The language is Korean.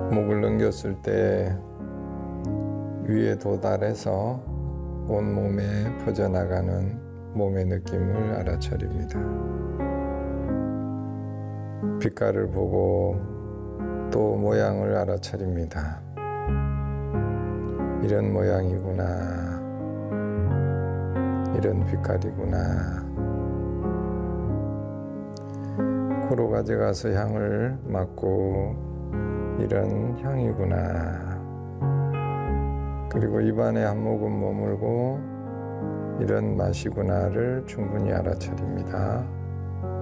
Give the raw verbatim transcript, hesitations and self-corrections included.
목을 넘겼을 때 위에 도달해서 온몸에 퍼져나가는 몸의 느낌을 알아차립니다. 빛깔을 보고 또 모양을 알아차립니다. 이런 모양이구나, 이런 빛깔이구나. 코로 가져가서 향을 맡고 이런 향이구나. 그리고 입안에 한 모금 머물고 이런 맛이구나를 충분히 알아차립니다.